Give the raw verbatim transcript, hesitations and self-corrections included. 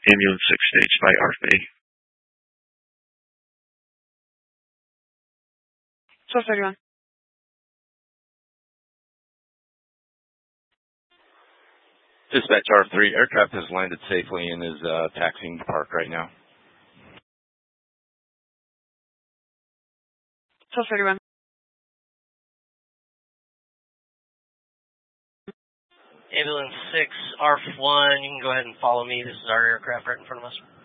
Ambulance six staged by R F A. twelve thirty-one. Dispatch R three, aircraft has landed safely and is uh, taxiing to park right now. twelve thirty-one. Ambulance six, R F one, you can go ahead and follow me. This is our aircraft right in front of us.